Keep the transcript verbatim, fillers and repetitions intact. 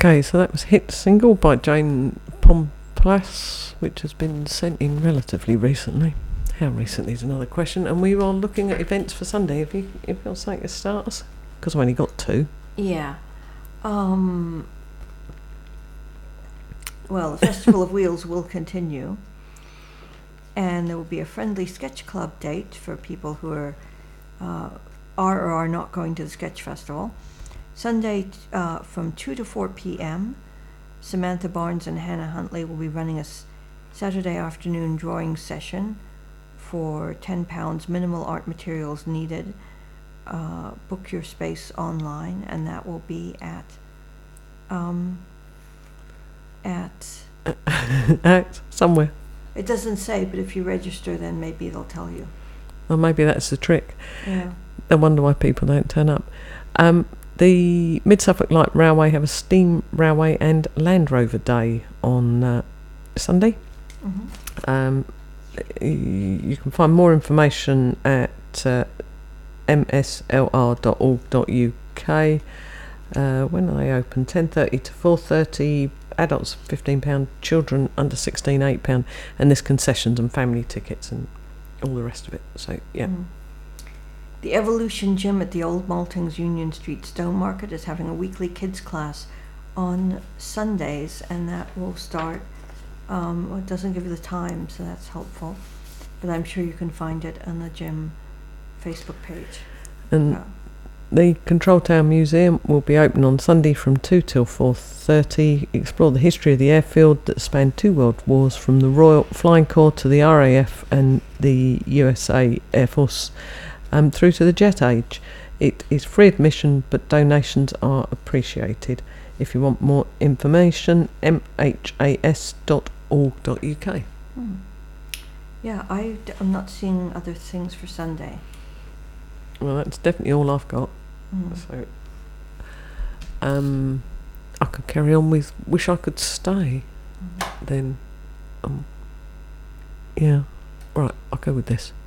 Okay, so that was Hit Single by Jane Pomplace, which has been sent in relatively recently. How recently is another question. And we are looking at events for Sunday. Have you, if you'll say to start us? Because I've only got two. Yeah. Um, well, the Festival of Wheels will continue. And there will be a friendly sketch club date for people who are, uh, are or are not going to the Sketch Festival. Sunday uh, from two to four p.m., Samantha Barnes and Hannah Huntley will be running a s- Saturday afternoon drawing session for ten pounds, minimal art materials needed. Uh, book your space online, and that will be at um, at At somewhere. it doesn't say, but if you register, then maybe they'll tell you. Well, maybe that's the trick. Yeah. I wonder why people don't turn up. Um, the Mid Suffolk Light Railway have a steam railway and Land Rover Day on uh, Sunday. Mm-hmm. Um, you can find more information at uh, m s l r dot org dot u k. Uh, when are they open? ten thirty to four thirty. Adults fifteen pounds, children under sixteen eight pounds, and there's concessions and family tickets and all the rest of it. So yeah. Mm. The Evolution Gym at the Old Maltings Union Street Stone Market is having a weekly kids class on Sundays, and that will start. Um, well, it doesn't give you the time, so that's helpful, but I'm sure you can find it on the gym Facebook page. And uh, the Control Tower Museum will be open on Sunday from two till four thirty. Explore the history of the airfield that spanned two world wars, from the Royal Flying Corps to the R A F and the U S A Air Force, um, through to the jet age. It is free admission, but donations are appreciated. If you want more information, m h a s dot org dot u k. hmm. Yeah, I, d- I'm not seeing other things for Sunday. Well, that's definitely all I've got. Mm. So, um, I could carry on with Wish I Could Stay. Mm. Then, um, yeah, right, I'll go with this.